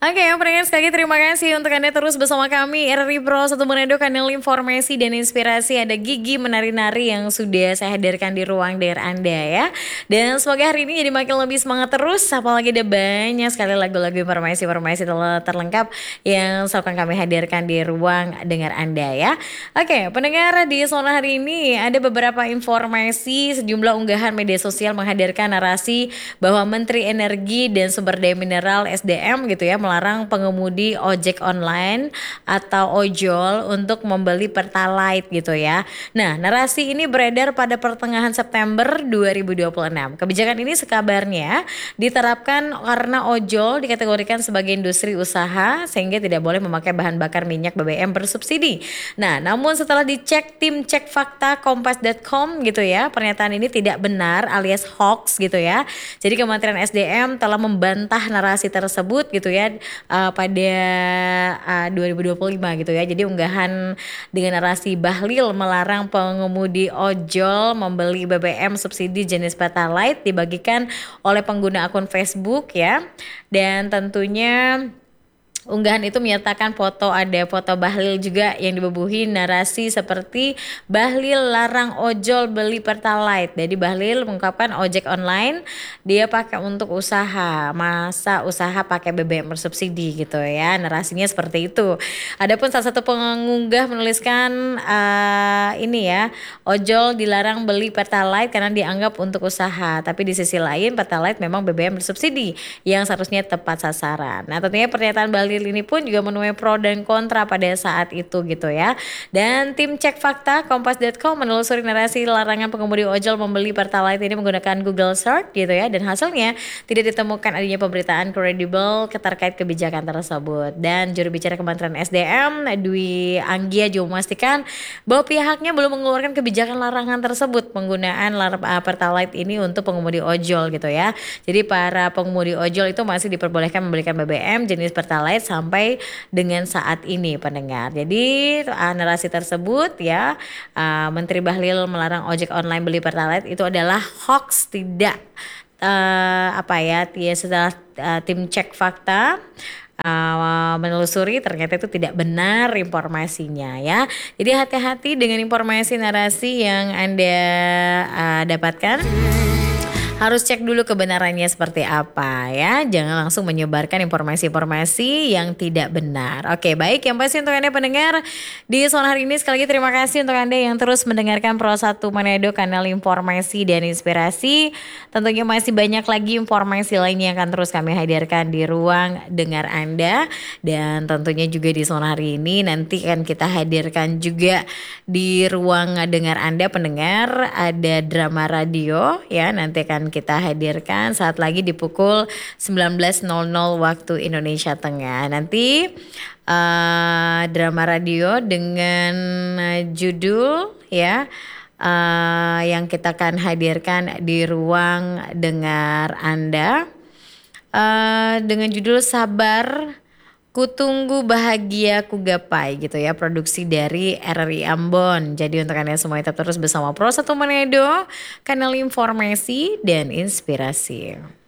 Oke, pendengar sekali lagi terima kasih untuk Anda terus bersama kami RRI Pro 1 Manado, kanal informasi dan inspirasi. Ada Gigi menari-nari yang sudah saya hadirkan di ruang dengar Anda ya. Dan semoga hari ini jadi makin lebih semangat terus, apalagi ada banyak sekali lagu-lagu informasi-informasi terlengkap yang akan kami hadirkan di ruang dengar Anda ya. Oke, pendengar, di sore hari ini ada beberapa informasi, sejumlah unggahan media sosial menghadirkan narasi bahwa Menteri Energi dan Sumber Daya Mineral SDM gitu ya melarang pengemudi ojek online atau ojol untuk membeli Pertalite gitu ya. Nah, narasi ini beredar pada pertengahan September 2026. Kebijakan ini sekabarnya diterapkan karena ojol dikategorikan sebagai industri usaha sehingga tidak boleh memakai bahan bakar minyak BBM bersubsidi. Nah, namun setelah dicek tim cek fakta kompas.com gitu ya, pernyataan ini tidak benar alias hoax gitu ya. Jadi Kementerian SDM telah membantah narasi tersebut gitu ya pada 2025 gitu ya. Jadi unggahan dengan narasi Bahlil melarang pengemudi ojol membeli BBM subsidi jenis Pertalite dibagikan oleh pengguna akun Facebook ya. Dan tentunya unggahan itu menyertakan ada foto Bahlil juga yang dibubuhi narasi seperti Bahlil larang ojol beli Pertalite. Jadi Bahlil mengungkapkan ojek online dia pakai untuk usaha, masa usaha pakai BBM bersubsidi gitu ya. Narasinya seperti itu. Adapun salah satu pengunggah menuliskan ini ya, ojol dilarang beli Pertalite karena dianggap untuk usaha. Tapi di sisi lain Pertalite memang BBM bersubsidi yang seharusnya tepat sasaran. Nah, tentunya pernyataan Bahlil ini pun juga menuai pro dan kontra pada saat itu gitu ya. Dan tim cek fakta kompas.com menelusuri narasi larangan pengemudi ojol membeli Pertalite ini menggunakan Google Search gitu ya, dan hasilnya tidak ditemukan adanya pemberitaan kredibel terkait kebijakan tersebut. Dan juru bicara Kementerian SDM Dwi Anggia juga memastikan bahwa pihaknya belum mengeluarkan kebijakan larangan tersebut penggunaan Pertalite ini untuk pengemudi ojol gitu ya. Jadi para pengemudi ojol itu masih diperbolehkan membelikan BBM jenis Pertalite sampai dengan saat ini pendengar. Jadi narasi tersebut ya, Menteri Bahlil melarang ojek online beli Pertalite itu adalah hoax, tidak setelah tim cek fakta menelusuri ternyata itu tidak benar informasinya ya. Jadi hati-hati dengan informasi narasi yang Anda dapatkan. Harus cek dulu kebenarannya seperti apa ya. Jangan langsung menyebarkan informasi-informasi yang tidak benar. Oke, baik, yang pasti untuk Anda pendengar di sore hari ini sekali lagi terima kasih untuk Anda yang terus mendengarkan Pro 1 Manado, kanal informasi dan inspirasi. Tentunya masih banyak lagi informasi lainnya yang akan terus kami hadirkan di ruang dengar Anda. Dan tentunya juga di sore hari ini nanti akan kita hadirkan juga di ruang dengar Anda pendengar ada drama radio ya, nanti akan kita hadirkan saat lagi di pukul 19.00 waktu Indonesia Tengah. Nanti drama radio dengan judul ya yang kita akan hadirkan di ruang dengar Anda dengan judul Sabar Kutunggu Bahagia Kugapai gitu ya, produksi dari RRI Ambon. Jadi untuk Anda semua tetap terus bersama Pro 1 Manado, kanal informasi dan inspirasi.